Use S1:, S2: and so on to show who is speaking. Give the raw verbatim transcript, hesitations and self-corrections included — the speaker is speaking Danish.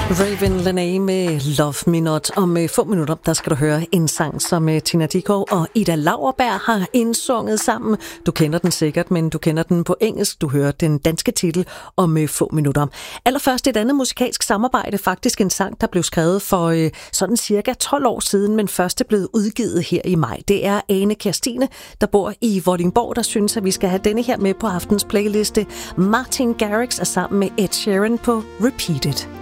S1: Raven Lenae med Love Me Not. Om få minutter, der skal du høre en sang, som Tina Dickow og Ida Lauerberg har indsunget sammen. Du kender den sikkert, men du kender den på engelsk. Du hører den danske titel om få minutter. Allerførst et andet musikalsk samarbejde. Faktisk en sang, der blev skrevet for øh, sådan cirka tolv år siden, men først er blevet udgivet her i maj. Det er Ane Kirstine, der bor i Vordingborg, der synes, at vi skal have denne her med på aftens playliste. Martin Garrix er sammen med Ed Sheeran på Repeated.